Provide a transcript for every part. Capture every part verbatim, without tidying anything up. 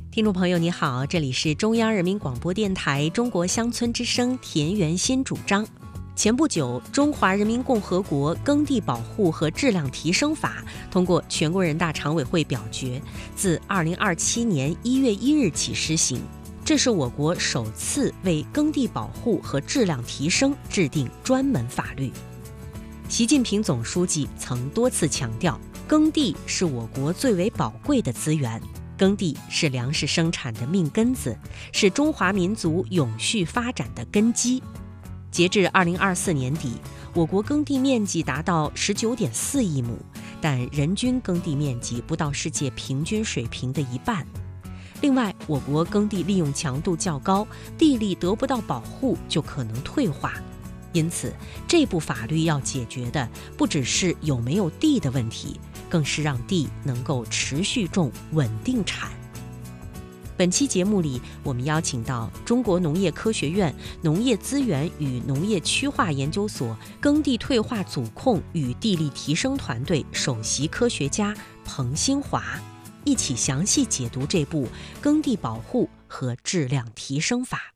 听众朋友你好，这里是中央人民广播电台中国乡村之声田园新主张。前不久，中华人民共和国耕地保护和质量提升法通过全国人大常委会表决，自二零二七年一月一日起施行。这是我国首次为耕地保护和质量提升制定专门法律。习近平总书记曾多次强调，耕地是我国最为宝贵的资源，耕地是粮食生产的命根子，是中华民族永续发展的根基。截至二零二四年底，我国耕地面积达到十九点四亿亩，但人均耕地面积不到世界平均水平的一半。另外，我国耕地利用强度较高，地力得不到保护就可能退化。因此，这部法律要解决的不只是有没有地的问题，更是让地能够持续种、稳定产。本期节目里，我们邀请到中国农业科学院农业资源与农业区划研究所耕地退化阻控与地力提升团队首席科学家彭新华，一起详细解读这部耕地保护和质量提升法。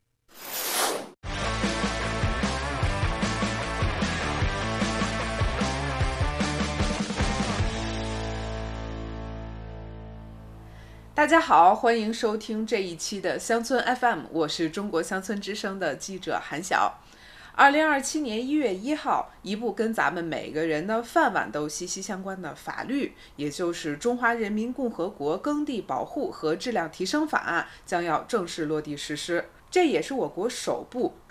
大家好，欢迎收听这一期的乡村 F M， 我是中国乡村之声的记者韩晓。二零二七年一月一号，一部跟咱们每个人的饭碗都息息相关的法律，也就是《中华人民共和国耕地保护和质量提升法》将要正式落地实施。这也是我国首部